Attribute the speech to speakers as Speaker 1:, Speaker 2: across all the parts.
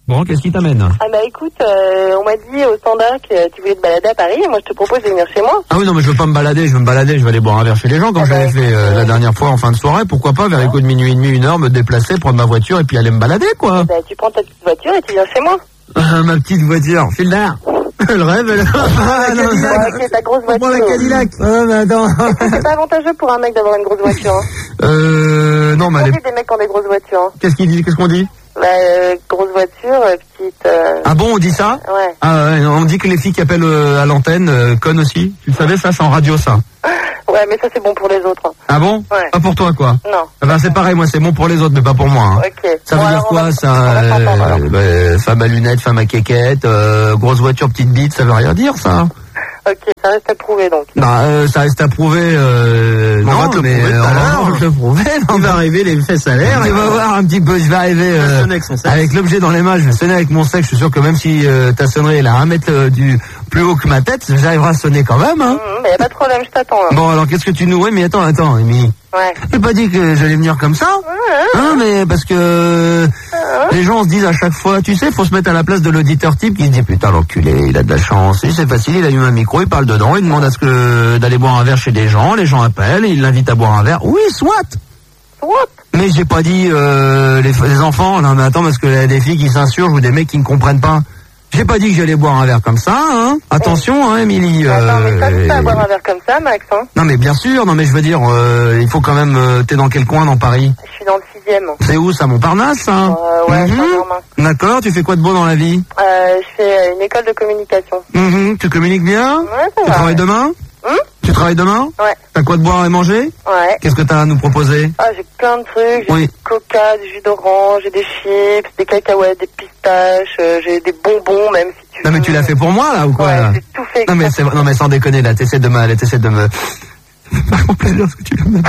Speaker 1: Bon, qu'est-ce qui t'amène?
Speaker 2: Ah bah écoute, on m'a dit au standard que tu voulais te balader à Paris et moi je te propose de venir chez moi.
Speaker 1: Ah oui, non, mais je veux pas me balader, je vais aller boire un verre chez les gens comme j'avais fait la dernière fois en fin de soirée. Pourquoi pas, vers les coups de minuit et demi, 1h, me déplacer, prendre ma voiture et puis aller me balader, quoi.
Speaker 2: Bah tu prends ta petite voiture et tu viens chez moi.
Speaker 1: Ma petite voiture, file d'air. Le rêve, elle...
Speaker 2: Ok, ta grosse voiture.
Speaker 1: Prends la Cadillac. Mais attends.
Speaker 2: C'est pas avantageux pour un mec d'avoir une grosse voiture.
Speaker 1: Non, mais
Speaker 2: on dit des mecs qui ont des grosses voitures. Hein.
Speaker 1: Qu'est-ce qu'on dit?
Speaker 2: Bah, grosse voiture, petite...
Speaker 1: Ah bon, on dit ça?
Speaker 2: Ouais.
Speaker 1: Ah ouais, on dit que les filles qui appellent à l'antenne connent aussi. Tu le savais, ça, c'est en radio, ça.
Speaker 2: Ouais, mais ça c'est bon pour les autres. Hein.
Speaker 1: Ah bon?
Speaker 2: Ouais.
Speaker 1: Pas pour toi, quoi?
Speaker 2: Non.
Speaker 1: Ah ben, c'est pareil, moi, c'est bon pour les autres, mais pas pour moi. Hein.
Speaker 2: Ok.
Speaker 1: Ça veut dire quoi, ça? Femme à lunettes, femme à quéquette, grosse voiture, petite bite, ça veut rien dire, ça?
Speaker 2: Ok, ça reste à prouver donc.
Speaker 1: Non, ça reste à prouver.
Speaker 3: On va te le prouver tout à l'heure.
Speaker 1: On va te le prouver.
Speaker 3: Il va arriver les fesses à l'air.
Speaker 1: Tu vas voir un petit peu. Je vais arriver avec l'objet dans les mains. Je vais sonner avec mon sexe. Je suis sûr que même si ta sonnerie est à 1 mètre du plus haut que ma tête, j'arriverai à sonner quand même. Hein.
Speaker 2: Mais y a pas de problème, je t'attends. Hein.
Speaker 1: Bon, alors qu'est-ce que tu nous... Oui, mais attends, Émilie.
Speaker 2: Ouais.
Speaker 1: J'ai pas dit que j'allais venir comme ça. Hein, mais parce que les gens se disent à chaque fois, tu sais, faut se mettre à la place de l'auditeur type qui se dit putain l'enculé, il a de la chance. Et c'est facile, il a eu un micro, il parle dedans, il demande à ce que d'aller boire un verre chez des gens, les gens appellent, il l'invite à boire un verre. Oui, soit. Mais j'ai pas dit les enfants. Non mais attends, parce que y a des filles qui s'insurgent ou des mecs qui ne comprennent pas. J'ai pas dit que j'allais boire un verre comme ça, hein. Attention, hein, Émilie.
Speaker 2: Attends, mais t'as dit à boire un verre comme ça, Max, hein.
Speaker 1: Non, mais bien sûr, non, mais je veux dire, il faut quand même, t'es dans quel coin dans Paris?
Speaker 2: Je suis dans le 6e.
Speaker 1: C'est où, ça, Montparnasse, hein?
Speaker 2: Ouais, Saint-Germain.
Speaker 1: D'accord, tu fais quoi de beau dans la vie?
Speaker 2: Je fais une école de communication.
Speaker 1: Tu communiques bien?
Speaker 2: Ouais, ça va.
Speaker 1: Tu travailles demain? Tu travailles demain?
Speaker 2: Ouais.
Speaker 1: T'as quoi de boire et manger?
Speaker 2: Ouais.
Speaker 1: Qu'est-ce que t'as à nous proposer?
Speaker 2: Ah, j'ai plein de trucs. J'ai du coca, du jus d'orange, j'ai des chips, des cacahuètes, des pistaches, j'ai des bonbons même si tu veux.
Speaker 1: Non mais tu l'as fait pour moi là ou quoi?
Speaker 2: Ouais,
Speaker 1: là
Speaker 2: j'ai tout fait.
Speaker 1: Non mais sans déconner là, t'essaies de me... Vachement plaisir ce que tu viens de me dire.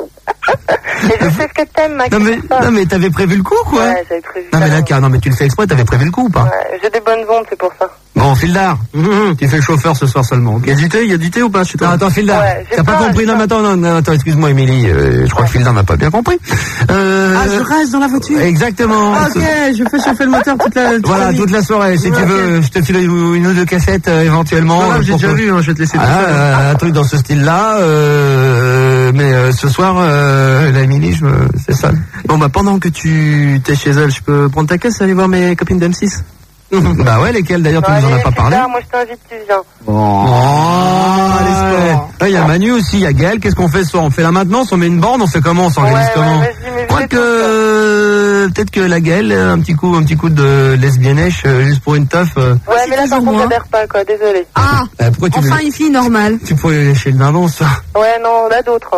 Speaker 2: Et je sais ce que t'aimes, Max.
Speaker 1: Non mais t'avais prévu le coup quoi?
Speaker 2: Ouais, j'avais prévu.
Speaker 1: Non mais là, non mais tu le fais exprès, t'avais prévu le coup ou pas?
Speaker 2: Ouais, j'ai des bonnes ondes, c'est pour ça.
Speaker 1: Bon, Fildar, tu fais le chauffeur ce soir seulement. Il y a du thé ou pas chez toi? Attends, Fildar, t'as pas compris? Non, mais attends, excuse-moi, Émilie, je crois que Fildar n'a pas bien compris.
Speaker 3: je reste dans la voiture.
Speaker 1: Exactement.
Speaker 3: Ok, je fais chauffer le moteur toute la
Speaker 1: soirée. Si tu veux, je te file une ou deux cassettes éventuellement.
Speaker 3: Non, j'ai déjà vu, je vais te laisser.
Speaker 1: Un truc dans ce style-là. Mais ce soir, la Émilie, c'est ça.
Speaker 3: Bon, bah pendant que tu t'es chez elle, je peux prendre ta caisse et aller voir mes copines d'M6.
Speaker 1: Bah ouais, lesquelles d'ailleurs, tu nous en as pas parlé.
Speaker 2: Moi je t'invite, tu viens.
Speaker 1: Il y a Manu aussi, il y a Gaël, qu'est-ce qu'on fait ce soir? On fait la maintenance, on met une borne, on fait comment? On s'organise comment? Je crois que peut-être que la Gaël, un petit coup de lesbiennèche juste pour une teuf.
Speaker 2: Ouais, mais là par contre j'adhère pas quoi, désolé.
Speaker 4: Ah, enfin une fille normale.
Speaker 1: Tu pourrais lécher le dindon ça?
Speaker 2: Ouais, non, là d'autres.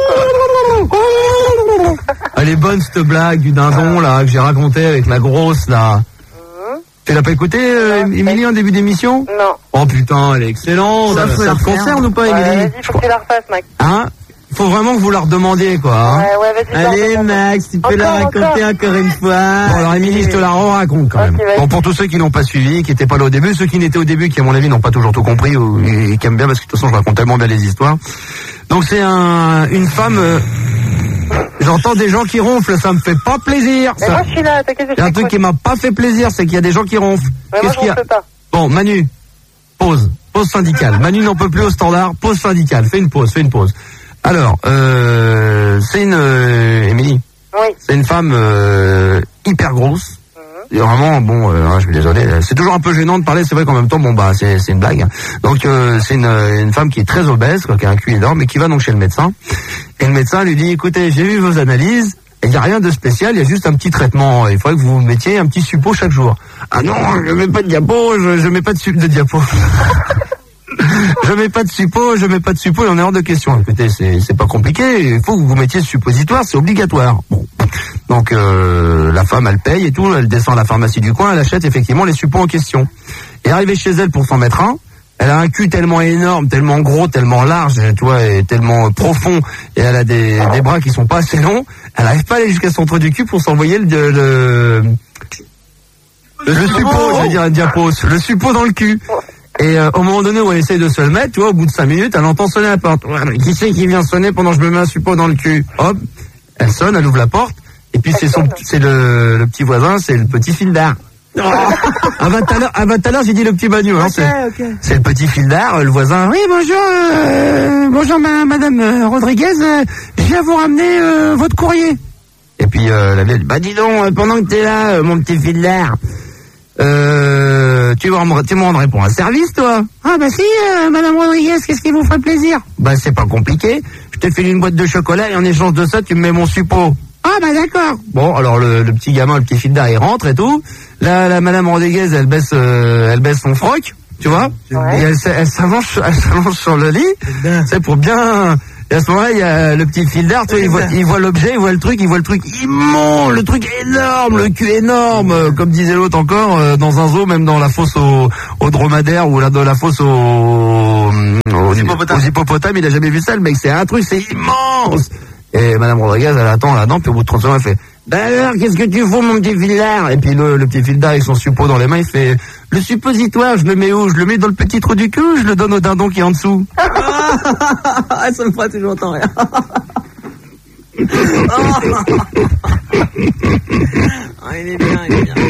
Speaker 1: Elle est bonne cette blague du dindon là que j'ai raconté avec la grosse là. Tu l'as pas écouté, Émilie, en début d'émission?
Speaker 2: Non.
Speaker 1: Oh putain, elle est excellente. Ça te concerne ou pas, Émilie?
Speaker 2: Vas-y, faut que tu la refasses, Max.
Speaker 1: Hein? Faut vraiment que vous la redemandiez, quoi. Hein?
Speaker 2: Ouais, vas-y.
Speaker 3: Allez, Max, tu peux la raconter encore une fois.
Speaker 1: Bon, alors, Émilie, je te la raconte quand même. Bon, pour tous ceux qui n'ont pas suivi, qui n'étaient pas là au début, ceux qui n'étaient au début, qui, à mon avis, n'ont pas toujours tout compris, et qui aiment bien, parce que de toute façon, je raconte tellement bien les histoires. Donc, c'est une femme, j'entends des gens qui ronflent, ça me fait pas plaisir.
Speaker 2: Mais moi, je suis là, t'inquiète.
Speaker 1: Il y a un truc qui m'a pas fait plaisir, c'est qu'il y a des gens qui ronflent.
Speaker 2: Qu'est-ce qu'il y a?
Speaker 1: Bon, Manu, pause syndicale. Manu n'en peut plus au standard, pause syndicale. Fais une pause. Alors, c'est Émilie.
Speaker 2: Oui.
Speaker 1: C'est une femme hyper grosse. Et vraiment, bon, je suis désolé. C'est toujours un peu gênant de parler. C'est vrai qu'en même temps, bon bah, c'est une blague. Donc, c'est une femme qui est très obèse, quoi, qui a un cul énorme, et qui va donc chez le médecin. Et le médecin lui dit, écoutez, j'ai vu vos analyses. Il n'y a rien de spécial, il y a juste un petit traitement. Il faudrait que vous mettiez un petit suppôt chaque jour. Ah non, je mets pas de diapo, je mets pas de diapo. Je mets pas de suppôt, il en est hors de question. Écoutez, c'est pas compliqué, il faut que vous mettiez ce suppositoire, c'est obligatoire. Bon. Donc la femme, elle paye et tout, elle descend à la pharmacie du coin, elle achète effectivement les supposés en question. Et arrivée chez elle pour s'en mettre un, elle a un cul tellement énorme, tellement gros, tellement large, tu vois, et tellement profond, et elle a des bras qui sont pas assez longs, elle n'arrive pas à aller jusqu'à son trou du cul pour s'envoyer le suppôt, je vais dire un diapo, le suppôt dans le cul. Et au moment donné où elle essaye de se le mettre, tu vois, au bout de 5 minutes, elle entend sonner à la porte. Ouais, mais qui c'est qui vient sonner pendant que je me mets un suppôt dans le cul? Hop, elle sonne, elle ouvre la porte, et puis c'est le petit voisin, c'est le petit Fildar. Ah bah tout à l'heure j'ai dit le petit Manu. Hein, c'est le petit Fildar, le voisin. Oui, bonjour madame Rodriguez, je viens vous ramener votre courrier. Et puis la vieille, bah dis donc, pendant que t'es là, mon petit Fildar, tu me rendrais pour un service, toi? Ah bah si, madame Rodriguez, qu'est-ce qui vous ferait plaisir? Bah c'est pas compliqué, je te file une boîte de chocolat et en échange de ça, tu me mets mon suppôt. Ah bah d'accord. Bon, alors le petit gamin, le petit Fildar, il rentre et tout. Là, la madame Rodriguez, elle baisse son froc, tu vois, ouais. Et elle s'allonge sur le lit, c'est pour bien. Et à ce moment-là, il y a le petit Fildar, tu vois, il voit l'objet, il voit le truc immense, le truc énorme, le cul énorme, comme disait l'autre encore, dans un zoo, même dans la fosse au dromadaire ou là dans la fosse aux hippopotames, il a jamais vu ça, le mec, c'est un truc, c'est immense. Et madame Rodriguez, elle attend là-dedans, puis au bout de 30 secondes, elle fait, bah alors, qu'est-ce que tu fous, mon petit Fildar? Et puis le petit Fildar, avec son suppôt dans les mains, il fait, le suppositoire, je le mets où? Je le mets dans le petit trou du cul ou je le donne au dindon qui est en dessous?
Speaker 3: Ça me fera toujours tant rire. Il est bien.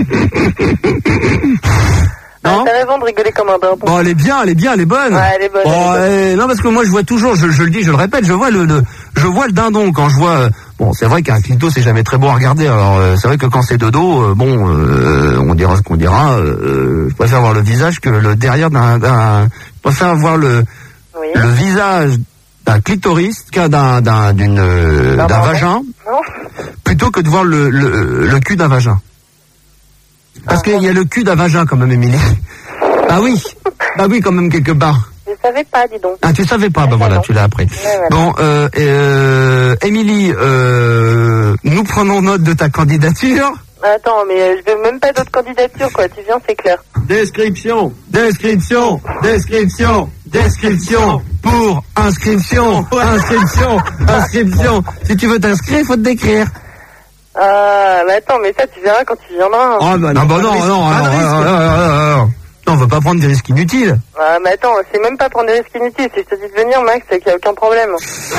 Speaker 2: Non, t'as raison de rigoler comme un dindon.
Speaker 1: Bon, elle est bien, elle est bonne.
Speaker 2: Ouais, elle est bonne.
Speaker 1: Bon, non, parce que moi, je vois toujours, je le dis, je le répète, je vois le dindon quand je vois. Bon, c'est vrai qu'un clito, c'est jamais très beau à regarder. Alors, c'est vrai que quand c'est de dos, on dira ce qu'on dira. Je préfère voir le visage que le derrière je préfère voir le visage d'un clitoris d'un vagin, plutôt que de voir le cul d'un vagin. Parce qu'il y a le cul d'un vagin quand même, Émilie. Bah oui, quand même quelque part.
Speaker 2: Je savais pas, dis donc.
Speaker 1: Ah, tu savais pas, bah voilà, tu l'as appris. Bon, Émilie, nous prenons note de ta candidature.
Speaker 2: Attends, mais je veux même pas d'autres candidatures, quoi. Tu viens, c'est clair.
Speaker 1: Description pour inscription. Si tu veux t'inscrire, il faut te décrire.
Speaker 2: Mais attends, mais ça, tu verras quand tu viendras.
Speaker 1: Ah, bah non. Non, on veut pas prendre des risques inutiles.
Speaker 2: Ah, mais attends, c'est même pas prendre des risques inutiles. Si je te dis de venir, Max, c'est qu'il n'y a aucun problème.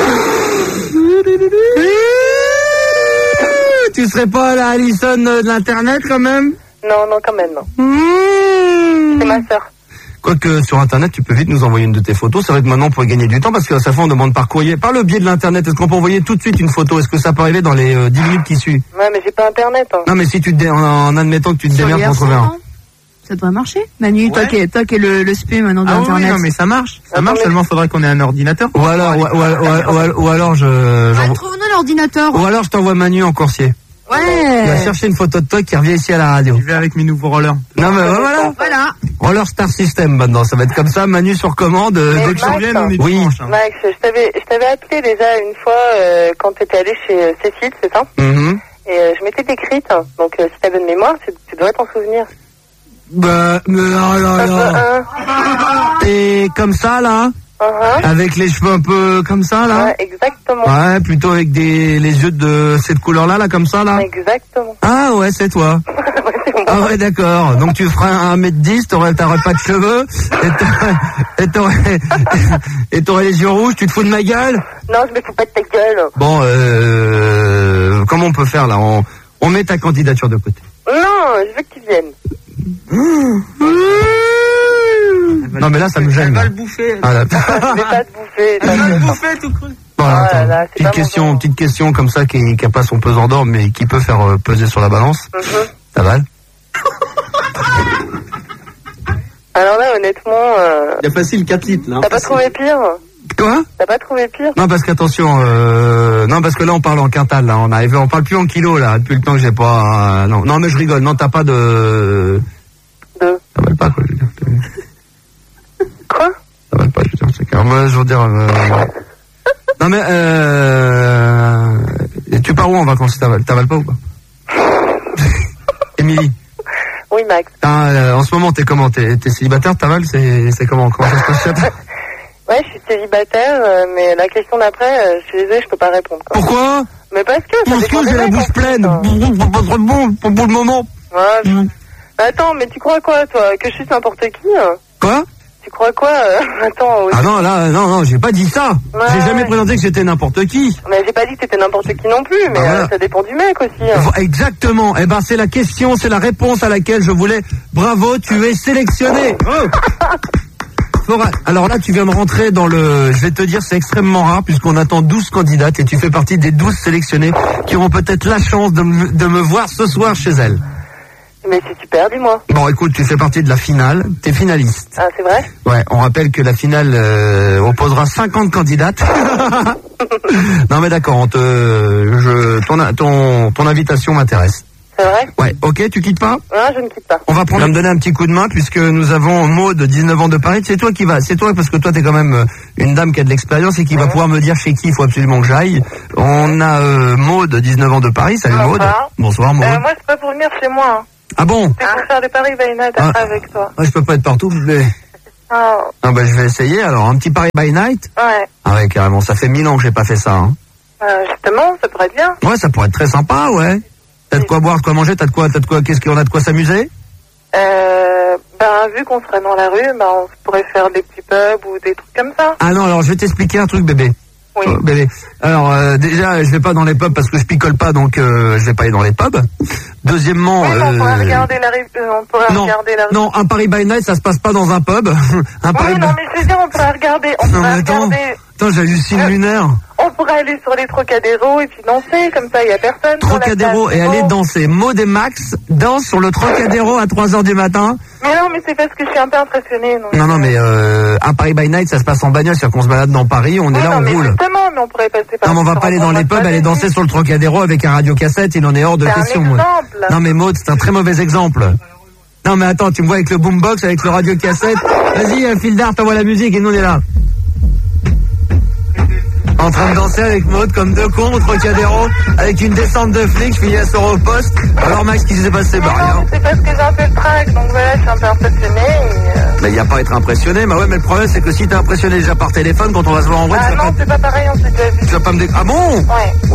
Speaker 1: Tu serais pas la Alison de l'internet quand même?
Speaker 2: Non, quand même, non. C'est ma sœur.
Speaker 1: Quoique sur internet, tu peux vite nous envoyer une de tes photos. C'est vrai que maintenant, on pourrait gagner du temps parce qu'à chaque fois, on demande par courrier. Par le biais de l'internet, est-ce qu'on peut envoyer tout de suite une photo? Est-ce que ça peut arriver dans les 10 minutes qui suivent?
Speaker 2: Ouais, mais j'ai pas internet. Hein.
Speaker 1: Non, mais si en admettant que tu te démerdes pour trouver un.
Speaker 4: Ça devrait marcher. Manu, toi qui es le spé maintenant d'internet.
Speaker 3: Oui, non, mais ça marche. Ça marche, seulement faudrait qu'on ait un ordinateur.
Speaker 1: Ou alors,
Speaker 4: trouve-nous l'ordinateur.
Speaker 1: Ou alors, je t'envoie Manu en coursier.
Speaker 4: Ouais.
Speaker 1: Il va chercher une photo de toi qui revient ici à la radio.
Speaker 3: Je vais avec mes nouveaux rollers.
Speaker 1: Non, mais voilà. Roller Star System maintenant, ça va être comme ça, Manu sur commande. Dès que je revienne, on est dimanche.
Speaker 2: Max, je t'avais appelé déjà une fois quand t'étais allé chez Cécile, c'est ça? Et je m'étais décrite, donc si t'as bonne mémoire, tu dois t'en souvenir.
Speaker 1: Bah, mais là. T'es comme ça, là? Avec les cheveux un peu comme ça, là?
Speaker 2: Ouais, exactement.
Speaker 1: Ouais, plutôt avec les yeux de cette couleur-là, là, comme ça, là?
Speaker 2: Exactement.
Speaker 1: Ah ouais, c'est toi. Ah ouais, d'accord. Donc tu feras 1m10, t'aurais pas de cheveux, et t'aurais les yeux rouges, tu te fous de ma gueule?
Speaker 2: Non, je me fous pas de ta gueule.
Speaker 1: Bon, comment on peut faire, là? On met ta candidature de côté.
Speaker 2: Non, je veux que tu viennes.
Speaker 1: Non, mais là, ça me gêne.
Speaker 3: Elle va le bouffer.
Speaker 2: Je vais pas te bouffer.
Speaker 3: Elle va le bouffer tout cru.
Speaker 1: Bon, petite question comme ça qui a pas son pesant d'or, mais qui peut faire peser sur la balance. Ça va?
Speaker 2: Alors là, honnêtement...
Speaker 3: Il y a facile 4 litres, là.
Speaker 2: T'as pas trouvé pire?
Speaker 1: Quoi?
Speaker 2: T'as pas trouvé pire?
Speaker 1: Non, parce qu'attention, non, parce que là, on parle en quintal, là. On parle plus en kilos, là, depuis le temps que j'ai pas... Non, mais je rigole. Non, t'as pas de... Ça va pas, quoi, je veux dire.
Speaker 2: Quoi?
Speaker 1: Ça va pas, je veux dire. C'est quand même, je veux dire... Non, mais, tu pars où en vacances? T'avales pas ou pas? Émilie?
Speaker 2: Oui, Max.
Speaker 1: En ce moment, t'es comment? T'es célibataire, t'avales? C'est comment ça se passe?
Speaker 2: Ouais, je suis célibataire, mais la question d'après, je suis désolée, je peux pas répondre. Quoi.
Speaker 1: Pourquoi?
Speaker 2: Mais parce que
Speaker 1: j'ai la bouche pleine. Pas trop bon pour le moment.
Speaker 2: Ouais. Attends, mais tu crois quoi, toi? Que je suis n'importe qui?
Speaker 1: Quoi?
Speaker 2: Tu crois quoi Attends.
Speaker 1: Ah non, là, non, j'ai pas dit ça. Ouais, j'ai jamais présenté que j'étais n'importe qui.
Speaker 2: Mais j'ai pas dit que t'étais n'importe qui non plus, mais voilà. Ça dépend du mec aussi.
Speaker 1: Exactement. Eh ben, c'est la question, c'est la réponse à laquelle je voulais. Bravo, tu es sélectionné. Alors là, tu viens de rentrer dans le... Je vais te dire, c'est extrêmement rare puisqu'on attend 12 candidates et tu fais partie des 12 sélectionnés qui auront peut-être la chance de me voir ce soir chez elle.
Speaker 2: Mais c'est super, dis-moi.
Speaker 1: Bon, écoute, tu fais partie de la finale, t'es finaliste.
Speaker 2: Ah, c'est vrai ?
Speaker 1: Ouais, on rappelle que la finale opposera 50 candidates. Non mais d'accord, ton invitation m'intéresse.
Speaker 2: C'est vrai ?
Speaker 1: Ouais, ok, tu quittes pas ?
Speaker 2: Non, je ne quitte pas.
Speaker 1: On va me donner un petit coup de main puisque nous avons Maud, 19 ans de Paris. C'est toi parce que toi t'es quand même une dame qui a de l'expérience et qui va pouvoir me dire chez qui il faut absolument que j'aille. On a Maud, 19 ans de Paris. Salut Maud. Bonsoir Maud.
Speaker 2: Moi c'est pas pour venir chez moi. Hein.
Speaker 1: Ah bon ?
Speaker 2: C'est pour faire des Paris by Night après avec toi.
Speaker 1: Ouais, je peux pas être partout, mais... Ah bah je vais essayer alors, un petit Paris by Night ?
Speaker 2: Ouais.
Speaker 1: Ah ouais, carrément, ça fait 1000 ans que j'ai pas fait ça. Hein.
Speaker 2: Justement, ça pourrait être bien.
Speaker 1: Ouais, ça pourrait être très sympa, ouais. T'as de quoi boire, de quoi manger, t'as de quoi, qu'est-ce qu'on a de quoi s'amuser ?
Speaker 2: Vu qu'on serait dans la rue, on pourrait faire des petits pubs ou des trucs comme ça.
Speaker 1: Ah non, alors je vais t'expliquer un truc, bébé.
Speaker 2: Oui.
Speaker 1: Bébé. Alors déjà, je vais pas dans les pubs parce que je picole pas, donc je vais pas aller dans les pubs. Deuxièmement,
Speaker 2: oui, on pourrait regarder la rue.
Speaker 1: Non, un Paris by Night, ça se passe pas dans un pub.
Speaker 2: Mais je veux dire, on pourrait regarder.
Speaker 1: Attends, j'hallucine lunaire.
Speaker 2: On pourrait aller sur les Trocadéro et puis danser, comme ça, il y a personne.
Speaker 1: Trocadéro et aller danser. Maud et Max dansent sur le Trocadéro à 3h du matin.
Speaker 2: Mais non, mais c'est parce que je suis un peu impressionnée.
Speaker 1: Non, mais un Paris by Night, ça se passe en bagnole, c'est-à-dire qu'on se balade dans Paris, on est là, on roule.
Speaker 2: Justement, mais on pourrait passer par...
Speaker 1: Non, mais on va pas aller dans les pubs, aller danser sur le Trocadéro avec un radiocassette, il en est hors de question. Non, mais Maud, c'est un très mauvais exemple. Non, mais attends, tu me vois avec le boombox, avec le radiocassette. Vas-y, fil d'art, t'envoies la musique et nous on est là. En train de danser avec Maud comme deux cons au Trocadéro, avec une descente de flics, je finis à sort au poste. Alors Max, qu'est-ce qui s'est passé?
Speaker 2: Non, c'est parce que j'ai un peu le trac, donc voilà, je suis un peu impressionné.
Speaker 1: Mais il n'y a pas à être impressionné, mais ouais, mais le problème c'est que si t'es impressionné déjà par téléphone, quand on va se voir en vrai,
Speaker 2: non, c'est pas pareil, on s'est déjà vu.
Speaker 1: Tu vas pas me dire, ah bon?
Speaker 2: Ouais.